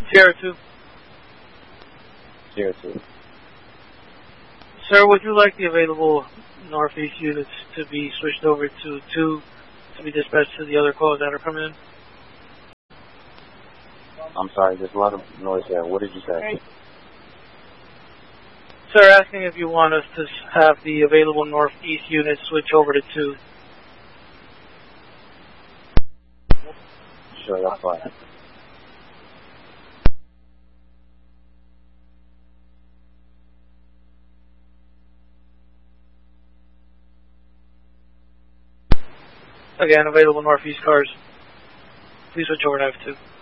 Sierra 2. Sierra 2. Sir, would you like the available northeast units to be switched over to 2 to be dispatched to the other calls that are coming in? I'm sorry, there's a lot of noise there. What did you say? Sir, asking if you want us to have the available northeast units switch over to 2. Sure, that's fine. Again, available northeast cars. Please switch over to F2.